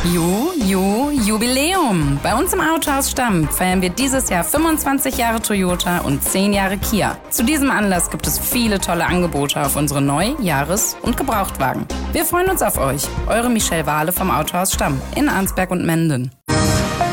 Jubiläum! Bei uns im Autohaus Stamm feiern wir dieses Jahr 25 Jahre Toyota und 10 Jahre Kia. Zu diesem Anlass gibt es viele tolle Angebote auf unsere Neu-, Jahres- und Gebrauchtwagen. Wir freuen uns auf euch. Eure Michelle Wahle vom Autohaus Stamm in Arnsberg und Menden.